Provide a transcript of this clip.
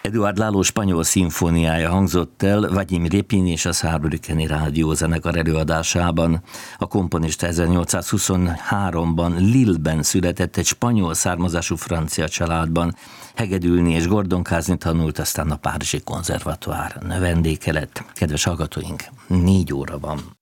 Eduard Lalo spanyol szimfóniája hangzott el Vadim Repin és a Saarbrückeni rádiózenekar előadásában. A komponista 1823-ban Lille-ben született, egy spanyol származású francia családban. Hegedülni és gordonkázni tanult, aztán a Párizsi Konzervatóár növendéke lett. Kedves hallgatóink, 4 óra van.